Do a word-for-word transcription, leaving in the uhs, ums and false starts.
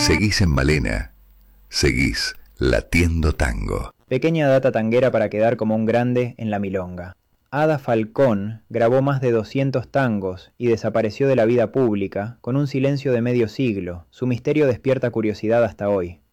seguís en Malena, seguís latiendo tango. Pequeña data tanguera para quedar como un grande en la milonga. Ada Falcón grabó más de doscientos tangos y desapareció de la vida pública con un silencio de medio siglo. Su misterio despierta curiosidad hasta hoy.